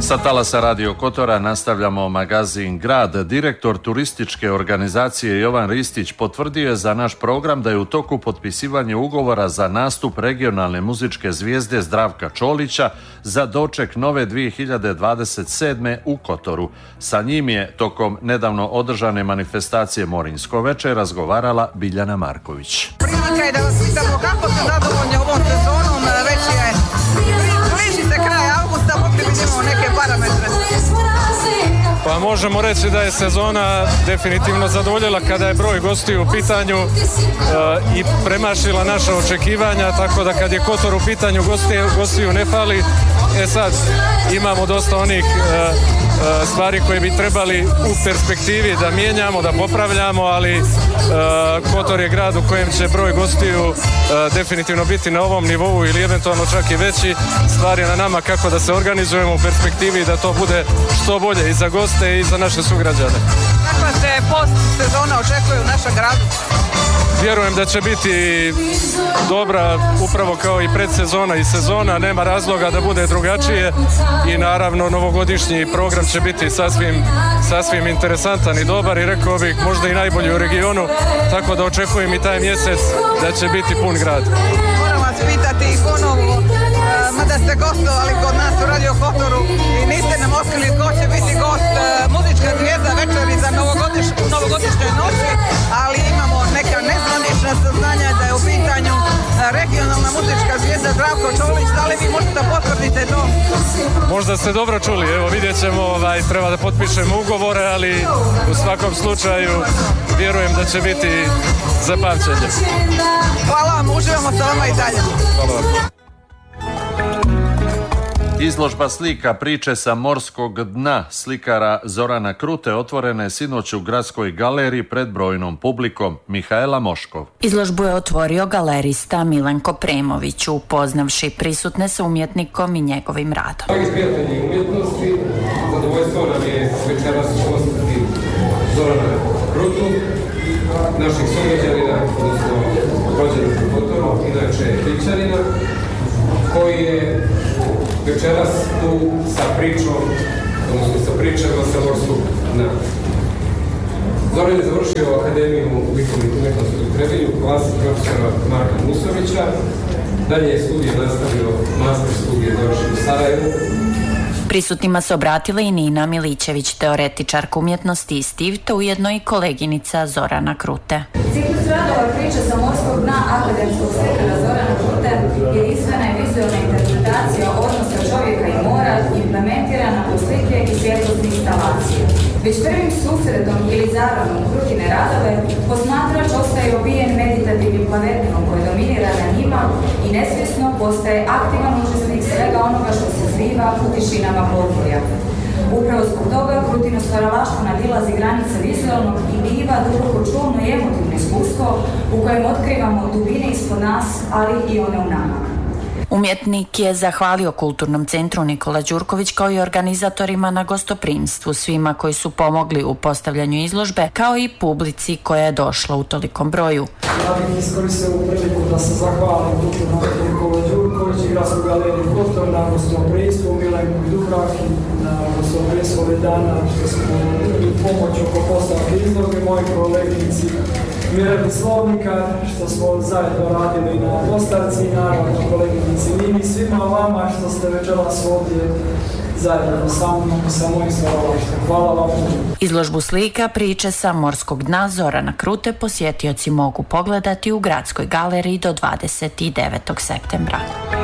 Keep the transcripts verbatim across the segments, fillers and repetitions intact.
Sa talasa Radio Kotora nastavljamo magazin Grad. Direktor turističke organizacije Jovan Ristić potvrdio je za naš program da je u toku potpisivanje ugovora za nastup regionalne muzičke zvijezde Zdravka Čolića za doček nove dvije hiljade dvadeset sedme u Kotoru. Sa njim je tokom nedavno održane manifestacije Morinsko veče razgovarala Biljana Marković. Prilika je da vas pitamo kako ste zadovoljni ovom sezonom, već je bliži se kraj avgusta, mogli vidimo neke parametre. Pa možemo reći da je sezona definitivno zadovoljila kada je broj gostiju u pitanju e, i premašila naša očekivanja, tako da kad je Kotor u pitanju gostiju, gostiju ne fali. E sad, imamo dosta onih e, e, stvari koje bi trebali u perspektivi da mijenjamo, da popravljamo, ali e, Kotor je grad u kojem će broj gostiju e, definitivno biti na ovom nivou ili eventualno čak i veći. Stvar je na nama kako da se organizujemo u perspektivi da to bude što bolje i za goste i za naše sugrađane. Kakva se post sezona očekuje u našem gradu? Vjerujem da će biti dobra upravo kao i predsezona i sezona, nema razloga da bude drugačije i naravno novogodišnji program će biti sasvim, sasvim interesantan i dobar i rekao bih možda i najbolji u regionu, tako da očekujem i taj mjesec da će biti pun grad. Moram vas pitati ponovo, mada ste gostovali kod nas u Radio Kotoru i niste nam otkrili tko će biti gost muzička zvijezda večeri za novogodiš, novogodišnjoj noći, ali imamo neka nezvanična saznanja da je u pitanju regionalna muzička zvijezda Zdravko Čolić. Da li vi možete potvrditi to? Možda ste dobro čuli, evo vidjet ćemo, ovaj, treba da potpišemo ugovore, ali u svakom slučaju vjerujem da će biti za pamćenje. Hvala vam, uživamo sa vama i dalje. Hvala vam. Izložba slika priče sa morskog dna slikara Zorana Krute otvorena je sinoć u Gradskoj galeriji pred brojnom publikom. Mihaela Moškov. Izložbu je otvorio galerista Milenko Premović, upoznavši prisutne sa umjetnikom i njegovim radom. Dragi prijatelji umjetnosti, zadovoljstvo nam je večeras ugostiti Zorana Krutu, naših sugrađanina, odnosno rođenog u Kotoru, inače Kličanina, koji je večeras tu sa pričom, odnosno sa pričama sa morskog dna. Zoran je završio Akademiju likovnih umjetnosti u Trebinju, klasi profesora Marka Musovića, dalje je studije nastavio, master studije završio u Sarajevu. Prisutnima se obratila i Nina Milićević, teoretičarka umjetnosti iz Tivta, ujedno i koleginica Zorana Krute. Ciklus radova priče sa morskog dna akademskog slikara Zorana Krute je jedinstvena i vizualna interpretacija odnosa čovjeka i mora implementirana u slike i svjetlosne instalacije. Već prvim susretom ili zaradom Krutine radove posmatrač ostaje obijen meditativnim plavetinom koje dominira na njima i nesvjesno postaje aktivan učesnik svega onoga što se zbiva u tišinama podmorja. Upravo zbog toga Krutino stvaralaštvo nadilazi granice vizualnog i biva duboko čulno i emotivno iskustvo u kojem otkrivamo dubine ispod nas, ali i one u nama. Umjetnik je zahvalio Kulturnom centru Nikola Đurković kao i organizatorima na gostoprimstvu, svima koji su pomogli u postavljanju izložbe, kao i publici koja je došla u tolikom broju. Ja bih iskoristio ovu priliku da se zahvalim Kulturnom centru Nikola Đurković i Gradskoj galeriji Kotor na gostoprimstvu, Milenku i Dubravki na gostoprimstvu ove dana, što smo pomoć oko postavke izložbe, moji koleginici Mirjani Slovnika, što smo zajedno radili na postavci i naravno koleginici Nini, svima vama što ste večeras ovdje zajedno sa mnom i sa mojim stvaralaštvom. Hvala vam. Izložbu slika priče sa morskog dna Zorana Krute posjetioci mogu pogledati u Gradskoj galeriji do dvadeset devetog septembra.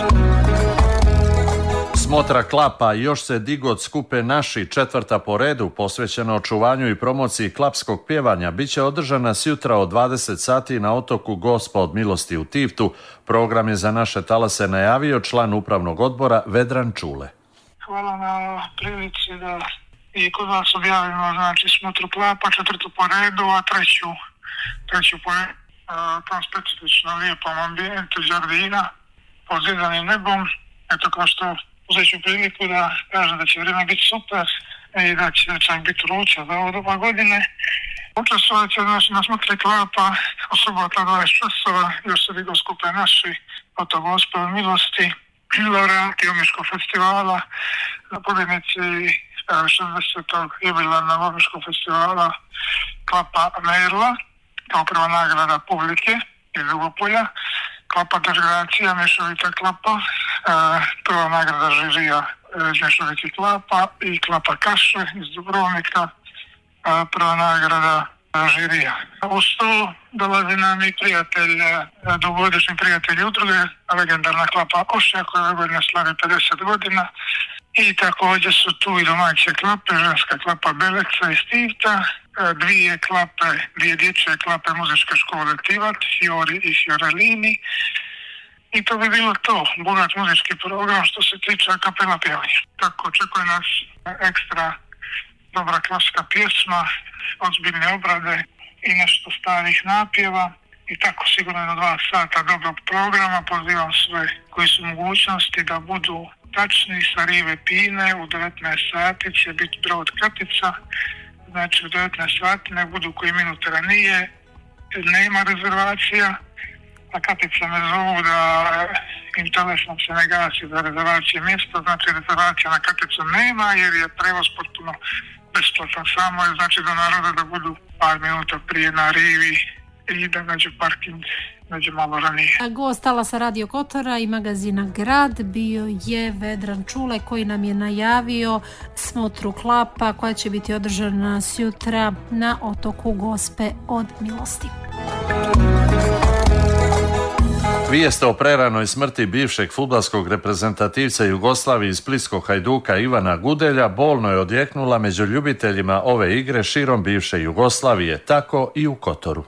Smotra klapa još se digo od skupe Naši, četvrta po redu, posvećena očuvanju i promociji klapskog pjevanja, bit će održana sjutra od dvadeset sati na otoku Gospa od milosti u Tivtu. Program je za naše talase najavio član upravnog odbora Vedran Čule. Hvala na prilici da i kod vas objavimo, znači smotru klapa, četvrtu po redu, a treću, treću po redu, tom specifično lijepom ambijentu žardina pod zidanim nebom. Eto, kao što uzet ću priliku da kažem da će vrijeme biti super i da će čak biti vruće za ovo doba godine. Učestvovat će znači, na smotri klapa u subota dvadeset časova, još se digo skupe Naši, otok Gospe od milosti laureati Omiškog festivala, pobjednici šezdesetog jubilarnog Omiškog festivala Klapa Merla, kao prva nagrada publike iz Dugopolja, Klapa Dežgracija, mješovita klapa, prva nagrada žirija mješovitih klapa i Klapa Kaše iz Dubrovnika, prva nagrada žirija. Uz to dolazi nam i prijatelj, dugogodišnji prijatelj udruge, legendarna klapa Ošja koja ove godine slavi pedeset godina. I također su tu i domaće klape, ženska klapa Beleca iz Tivta, dvije klape, dvije dječje klape muzičke škole Tivat, Fiori i Fiorellini. I to bi bilo to, bogat muzički program što se tiče kapela pjevanja. Tako očekuje nas ekstra dobra klasika pjesma, ozbiljne obrade i nešto starih napjeva. I tako sigurno do dva sata dobrog programa. Pozivam sve koji su mogućnosti da budu tačni sa rive Pine. U devetnaest sati će biti brod Katica. Znači u devetnaest sati ne budu koji minute ranije. Nema rezervacija. A Katica me zovu da im telefon se ne gasi za rezervacije mjesta. Znači rezervacija na Katicu nema jer je prevoz potpuno besplatan. Samo je znači do naroda da budu par minuta prije na rivi i da nađe parking nađe malo ranije. Gost Talasa Radio Kotora i magazina Grad bio je Vedran Čule koji nam je najavio smotru klapa koja će biti održana sjutra na otoku Gospe od Milosti. Vijest o preranoj smrti bivšeg fudbalskog reprezentativca Jugoslavije i splitskog Hajduka Ivana Gudelja bolno je odjeknula među ljubiteljima ove igre širom bivše Jugoslavije, tako i u Kotoru.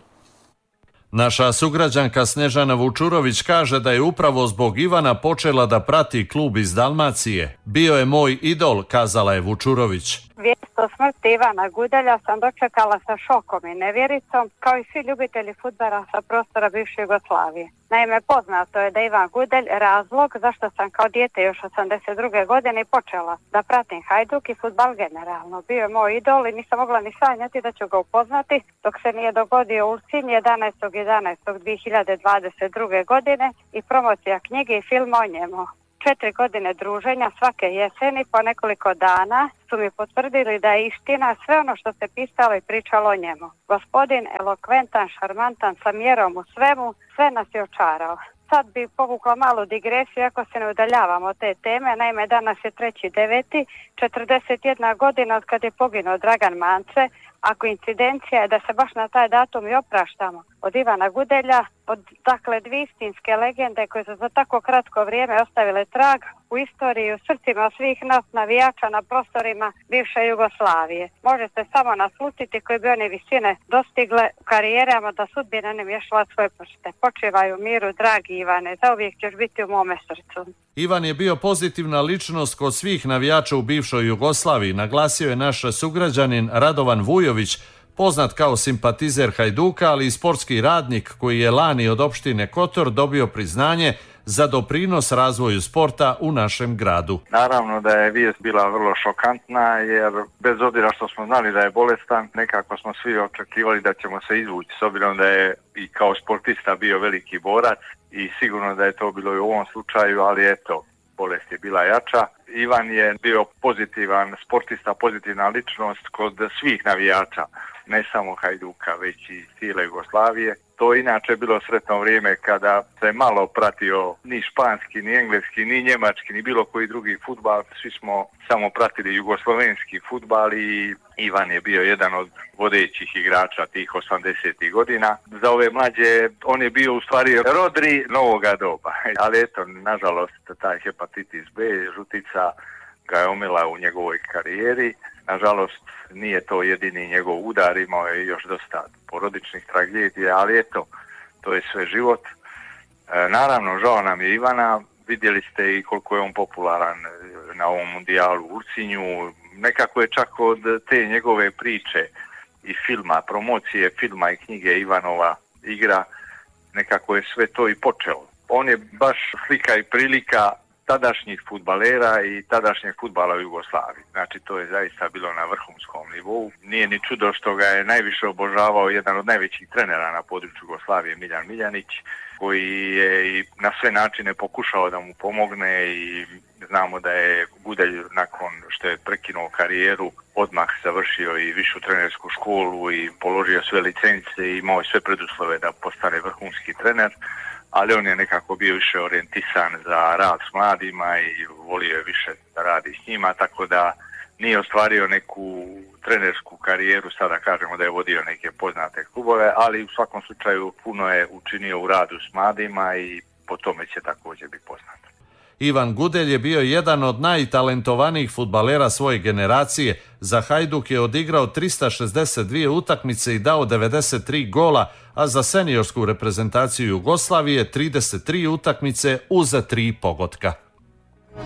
Naša sugrađanka Snežana Vučurović kaže da je upravo zbog Ivana počela da prati klub iz Dalmacije. Bio je moj idol, kazala je Vučurović. Vijest o smrti Ivana Gudelja sam dočekala sa šokom i nevjericom, kao i svi ljubitelji fudbala sa prostora bivše Jugoslavije. Naime, poznato je da je Ivan Gudelj razlog zašto sam kao dijete još osamdeset druge godine počela da pratim Hajduk i fudbal generalno. Bio je moj idol i nisam mogla ni sanjati da ću ga upoznati dok se nije dogodio Ulcinj jedanaestog jedanaestog dvije hiljade dvadeset druge godine i promocija knjige i filma o njemu. Četiri godine druženja svake jeseni po nekoliko dana su mi potvrdili da je istina sve ono što se pisalo i pričalo o njemu. Gospodin elokventan, šarmantan, sa mjerom u svemu, sve nas je očarao. Sad bi povukla malu digresiju ako se ne udaljavamo od te teme. Naime, danas je treći deveti, četrdeset jedna godina od kad je poginuo Dragan Mance, a koincidencija je da se baš na taj datum i opraštamo od Ivana Gudelja, od dakle dvije istinske legende koje su za tako kratko vrijeme ostavile trag u istoriji, u srcima svih nas navijača na prostorima bivše Jugoslavije. Može se samo naslutiti koji bi one visine dostigle u karijerama da sudbina ne miješala svoje prste. Počivaj u miru, dragi Ivane, zauvijek ćeš biti u mome srcu. Ivan je bio pozitivna ličnost kod svih navijača u bivšoj Jugoslaviji, naglasio je naš sugrađanin Radovan Vujović, poznat kao simpatizer Hajduka, ali i sportski radnik koji je lani od opštine Kotor dobio priznanje za doprinos razvoju sporta u našem gradu. Naravno da je vijest bila vrlo šokantna jer bez obzira što smo znali da je bolestan, nekako smo svi očekivali da ćemo se izvući s obzirom da je i kao sportista bio veliki borac i sigurno da je to bilo i u ovom slučaju, ali eto, bolest je bila jača. Ivan je bio pozitivan sportista, pozitivna ličnost kod svih navijača, ne samo Hajduka, već i cijele Jugoslavije. To je inače bilo sretno vrijeme kada se malo pratio ni španski, ni engleski, ni njemački, ni bilo koji drugi fudbal. Svi smo samo pratili jugoslovenski fudbal i Ivan je bio jedan od vodećih igrača tih osamdesetih godina. Za ove mlađe on je bio u stvari Rodri novoga doba. Ali eto, nažalost, taj hepatitis B, žutica, ga je omela u njegovoj karijeri. Nažalost, nije to jedini njegov udar, imao je još dosta porodičnih tragedija, ali eto, to je sve život. E, naravno, žao nam je Ivana, vidjeli ste i koliko je on popularan na ovom mundijalu u Ulcinju. Nekako je čak od te njegove priče i filma, promocije filma i knjige Ivanova igra, nekako je sve to i počelo. On je baš slika i prilika tadašnjih fudbalera i tadašnjeg fudbala u Jugoslaviji. Znači, to je zaista bilo na vrhunskom nivou. Nije ni čudo što ga je najviše obožavao jedan od najvećih trenera na području Jugoslavije, Miljan Miljanić, koji je i na sve načine pokušao da mu pomogne i znamo da je Gudelj nakon što je prekinuo karijeru odmah završio i višu trenersku školu i položio sve licence i imao sve preduslove da postane vrhunski trener, ali on je nekako bio više orijentisan za rad s mladima i volio je više da radi s njima, tako da nije ostvario neku trenersku karijeru, sada kažemo da je vodio neke poznate klubove, ali u svakom slučaju puno je učinio u radu s mladima i po tome će također biti poznat. Ivan Gudelj je bio jedan od najtalentovanijih fudbalera svoje generacije. Za Hajduk je odigrao trista šezdeset dvije utakmice i dao devedeset tri gola, a za seniorsku reprezentaciju Jugoslavije trideset tri utakmice uz tri pogotka.